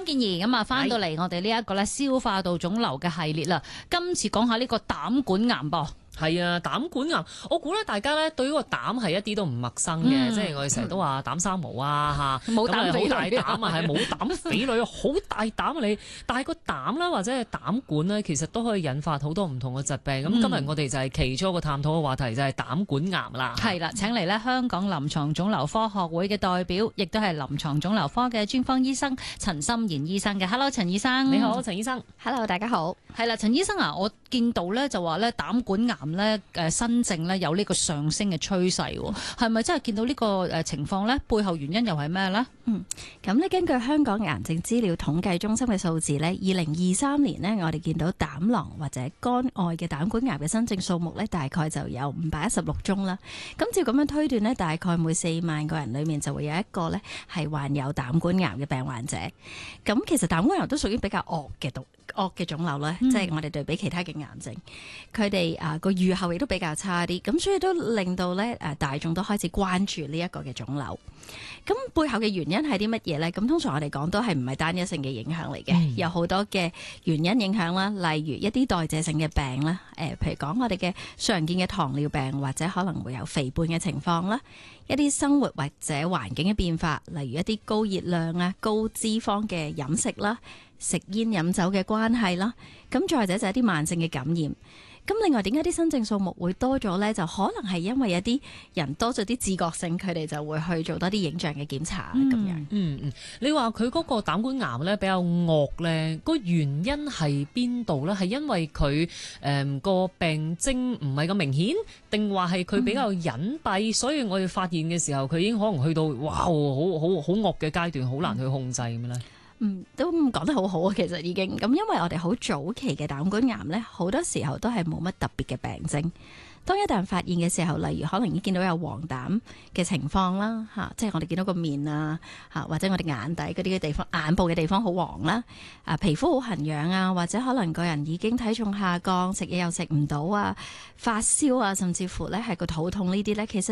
健儀咁啊，翻到嚟我哋呢一個咧消化道腫瘤嘅系列啦。今次講下呢個膽管癌噃。 係啊，膽管癌，我估咧大家咧對於個膽係一啲都唔陌生嘅，即係我哋成日都話膽生毛啊嚇， 冇膽好大膽啊，係冇膽匪女，好大膽你，但係個膽啦或者係膽管咧，其實都可以引發好多唔同嘅疾病。咁今日我哋就係其中一個探討嘅話題就係膽管癌啦。 係啦，請嚟咧香港臨床腫瘤科學會嘅代表，亦都係臨床腫瘤科嘅專科醫生陳心妍醫生嘅。Hello， 陳醫生。 你好，陳醫生。 Hello， 大家好。 係啦，陳醫生啊，我見到咧就話咧膽管癌咧新症咧有呢個上升嘅趨勢，係咪真係見到呢個情況咧？背後原因又係咩咧？ 咁咧根據香港癌症資料統計中心嘅數字咧，2023年呢，我哋見到膽囊或者肝外嘅膽管癌嘅新症數目咧，大概就有516宗啦。咁照咁樣推斷呢，大概每4萬個人裏面就會有一個咧係患有膽管癌嘅病患者。咁其實膽管癌都屬於比較惡嘅腫瘤啦，即係我哋對比其他嘅癌症，佢哋個預後亦都比較差啲，咁所以都令到咧大眾都開始關注呢一個嘅腫瘤。咁背後嘅原因係啲乜嘢咧？咁通常我哋講都係唔係單一性嘅影響嚟嘅，有好多嘅原因影響啦，例如一啲代謝性嘅病啦，譬如講我哋嘅常見嘅糖尿病或者可能會有肥胖嘅情況啦，一啲生活或者環境嘅變化，例如一啲高熱量啊、高脂肪嘅飲食啦、食煙飲酒嘅關係啦，咁再或者就係一啲慢性嘅感染。咁另外點解啲新症數目會多咗呢？就可能係因為有啲人多咗啲自覺性，佢哋就會去做多啲影像嘅檢查咁樣。 你話佢嗰個膽管癌咧比較惡咧，個原因係邊度咧？係因為佢個病徵唔係咁明顯，定話係佢比較隱蔽，所以我哋發現嘅時候，佢已經可能去到哇好惡嘅階段，好難去控制咁咧。 都講得好好啊，其實已經咁，因為我哋好早期嘅膽管癌呢，好多時候都係冇乜特別嘅病徵。當一旦發現嘅時候，例如可能已經見到有黃疸嘅情況啦，即係我哋見到個面啊，或者我哋眼底嗰啲嘅地方、眼部嘅地方好黃啦，皮膚好痕癢啊，或者可能個人已經體重下降，食嘢又食唔到啊，發燒啊，甚至乎呢係個肚痛呢啲呢，其實